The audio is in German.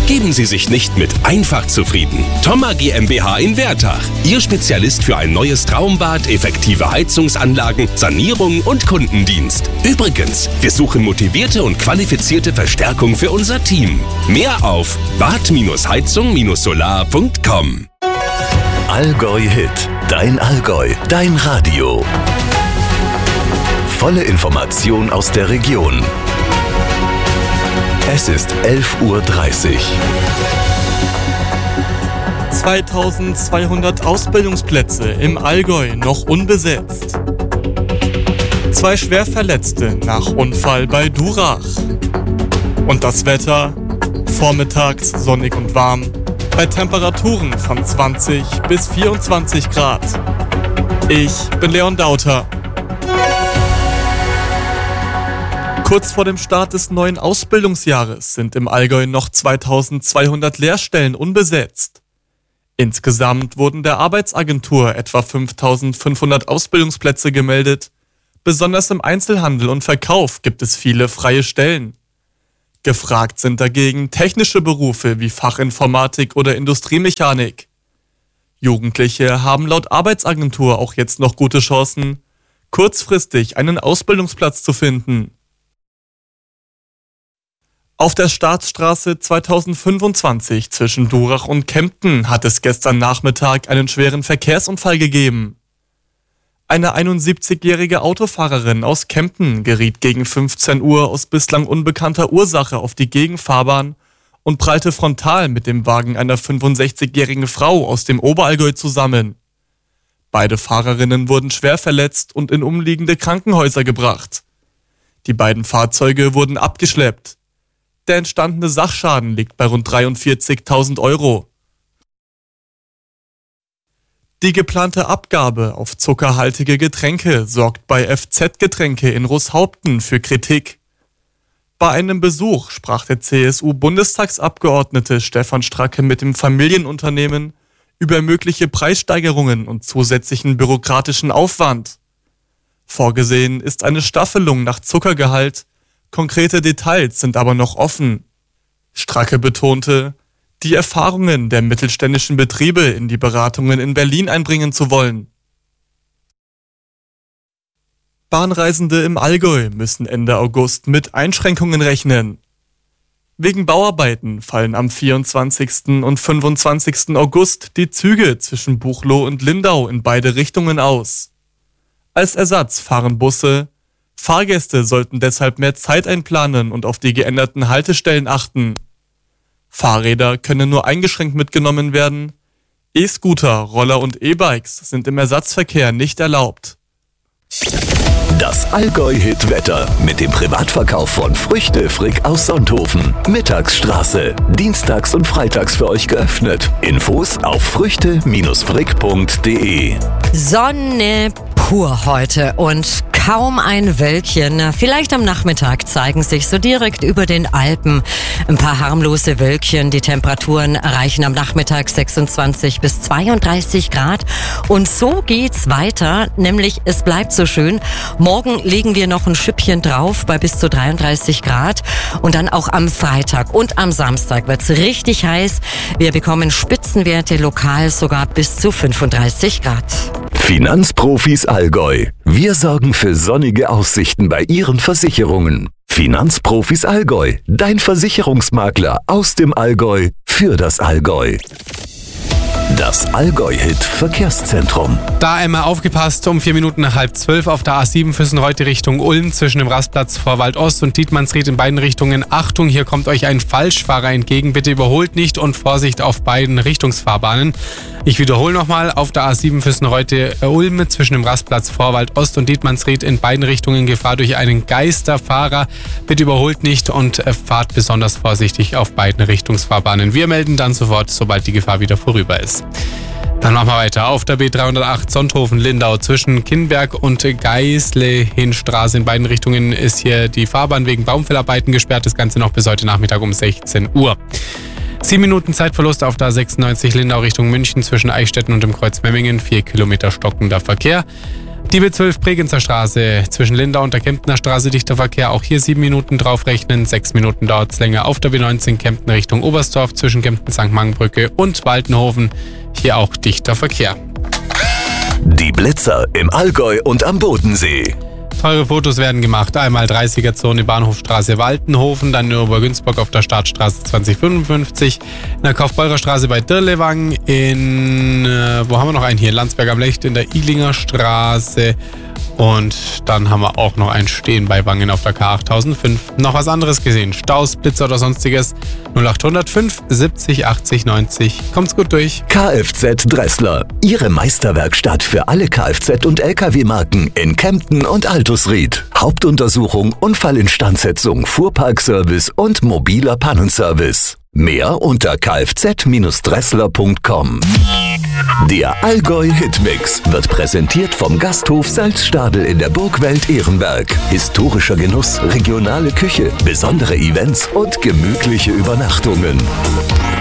Geben Sie sich nicht mit einfach zufrieden. Thoma GmbH in Wertach. Ihr Spezialist für ein neues Traumbad, effektive Heizungsanlagen, Sanierung und Kundendienst. Übrigens, wir suchen motivierte und qualifizierte Verstärkung für unser Team. Mehr auf bad-heizung-solar.com. Allgäu Hit. Dein Allgäu. Dein Radio. Volle Information aus der Region. Es ist 11:30 Uhr. 2200 Ausbildungsplätze im Allgäu noch unbesetzt. 2 Schwerverletzte nach Unfall bei Durach. Und das Wetter? Vormittags sonnig und warm, bei Temperaturen von 20 bis 24 Grad. Ich bin Leon Dauter. Kurz vor dem Start des neuen Ausbildungsjahres sind im Allgäu noch 2200 Lehrstellen unbesetzt. Insgesamt wurden der Arbeitsagentur etwa 5500 Ausbildungsplätze gemeldet. Besonders im Einzelhandel und Verkauf gibt es viele freie Stellen. Gefragt sind dagegen technische Berufe wie Fachinformatik oder Industriemechanik. Jugendliche haben laut Arbeitsagentur auch jetzt noch gute Chancen, kurzfristig einen Ausbildungsplatz zu finden. Auf der Staatsstraße 2025 zwischen Durach und Kempten hat es gestern Nachmittag einen schweren Verkehrsunfall gegeben. Eine 71-jährige Autofahrerin aus Kempten geriet gegen 15 Uhr aus bislang unbekannter Ursache auf die Gegenfahrbahn und prallte frontal mit dem Wagen einer 65-jährigen Frau aus dem Oberallgäu zusammen. Beide Fahrerinnen wurden schwer verletzt und in umliegende Krankenhäuser gebracht. Die beiden Fahrzeuge wurden abgeschleppt. Der entstandene Sachschaden liegt bei rund 43.000 Euro. Die geplante Abgabe auf zuckerhaltige Getränke sorgt bei FZ Getränke in Roßhaupten für Kritik. Bei einem Besuch sprach der CSU-Bundestagsabgeordnete Stefan Stracke mit dem Familienunternehmen über mögliche Preissteigerungen und zusätzlichen bürokratischen Aufwand. Vorgesehen ist eine Staffelung nach Zuckergehalt, konkrete Details sind aber noch offen. Stracke betonte, die Erfahrungen der mittelständischen Betriebe in die Beratungen in Berlin einbringen zu wollen. Bahnreisende im Allgäu müssen Ende August mit Einschränkungen rechnen. Wegen Bauarbeiten fallen am 24. und 25. August die Züge zwischen Buchloe und Lindau in beide Richtungen aus. Als Ersatz fahren Busse. Fahrgäste sollten deshalb mehr Zeit einplanen und auf die geänderten Haltestellen achten. Fahrräder können nur eingeschränkt mitgenommen werden. E-Scooter, Roller und E-Bikes sind im Ersatzverkehr nicht erlaubt. Das Allgäu-Hit-Wetter mit dem Privatverkauf von Früchte Frick aus Sonthofen. Mittagsstraße. Dienstags und freitags für euch geöffnet. Infos auf früchte-frick.de. Sonne pur heute und kaum ein Wölkchen. Vielleicht am Nachmittag zeigen sich so direkt über den Alpen ein paar harmlose Wölkchen. Die Temperaturen erreichen am Nachmittag 26 bis 32 Grad. Und so geht's weiter, nämlich es bleibt so schön. Morgen legen wir noch ein Schüppchen drauf bei bis zu 33 Grad. Und dann auch am Freitag und am Samstag wird's richtig heiß. Wir bekommen Spitzenwerte lokal sogar bis zu 35 Grad. Finanzprofis Allgäu. Wir sorgen für sonnige Aussichten bei Ihren Versicherungen. Finanzprofis Allgäu. Dein Versicherungsmakler aus dem Allgäu für das Allgäu. Das Allgäu-Hit-Verkehrszentrum. Da einmal aufgepasst, um 4 Minuten nach 11:30 auf der A7 Füssen-Reute Richtung Ulm zwischen dem Rastplatz Vorwald Ost und Dietmannsried in beiden Richtungen. Achtung, hier kommt euch ein Falschfahrer entgegen. Bitte überholt nicht und Vorsicht auf beiden Richtungsfahrbahnen. Ich wiederhole nochmal, auf der A7 Füssen-Reute Ulm zwischen dem Rastplatz Vorwald Ost und Dietmannsried in beiden Richtungen Gefahr durch einen Geisterfahrer. Bitte überholt nicht und fahrt besonders vorsichtig auf beiden Richtungsfahrbahnen. Wir melden dann sofort, sobald die Gefahr wieder vorüber ist. Dann machen wir weiter. Auf der B308 Sonthofen-Lindau zwischen Kinnberg und Geislehinstraße in beiden Richtungen ist hier die Fahrbahn wegen Baumfellarbeiten gesperrt. Das Ganze noch bis heute Nachmittag um 16 Uhr. 7 Minuten Zeitverlust auf der A96 Lindau Richtung München zwischen Eichstätten und dem Kreuz Memmingen. 4 Kilometer stockender Verkehr. Die B12 Bregenzer Straße zwischen Lindau und der Kemptner Straße dichter Verkehr. Auch hier 7 Minuten draufrechnen. 6 Minuten dauert es länger auf der B19 Kempten Richtung Oberstdorf zwischen Kempten-St. Mangenbrücke und Waltenhofen. Hier auch dichter Verkehr. Die Blitzer im Allgäu und am Bodensee. Teure Fotos werden gemacht. Einmal 30er-Zone Bahnhofstraße Waltenhofen, dann in Obergünzburg auf der Startstraße 2055, in der Kaufbeurer Straße bei Dirlewang, wo haben wir noch einen hier? Landsberg am Lech in der Ilinger Straße. Und dann haben wir auch noch ein Stehen bei Wangen auf der K8005. Noch was anderes gesehen? Staus, Blitzer oder sonstiges? 0805 70 80 90. Kommt's gut durch. Kfz Dressler. Ihre Meisterwerkstatt für alle Kfz- und Lkw-Marken in Kempten und Altusried. Hauptuntersuchung, Unfallinstandsetzung, Fuhrparkservice und mobiler Pannenservice. Mehr unter kfz-dressler.com. Der Allgäu Hitmix wird präsentiert vom Gasthof Salzstadel in der Burgwelt Ehrenberg. Historischer Genuss, regionale Küche, besondere Events und gemütliche Übernachtungen.